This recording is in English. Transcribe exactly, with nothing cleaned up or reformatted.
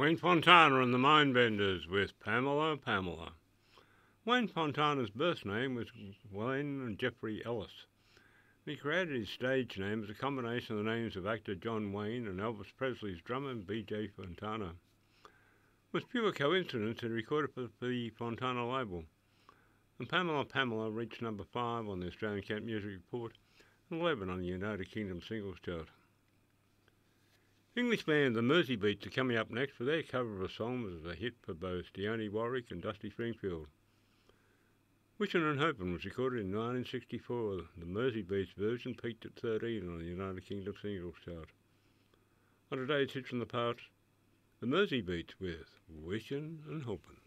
Wayne Fontana and the Mindbenders with Pamela, Pamela. Wayne Fontana's birth name was Wayne Jeffrey Ellis. He created his stage name as a combination of the names of actor John Wayne and Elvis Presley's drummer B J Fontana. It was pure coincidence that he recorded for the Fontana label. And Pamela, Pamela reached number five on the Australian Camp Music Report and eleven on the United Kingdom singles chart. English band The Merseybeats are coming up next for their cover of a song that was a hit for both Dione Warwick and Dusty Springfield. Wishin' and Hopin' was recorded in nineteen sixty-four. The Merseybeats version peaked at thirteen on the United Kingdom singles chart. On today's Hits from the Past, The Merseybeats with Wishin' and Hopin'.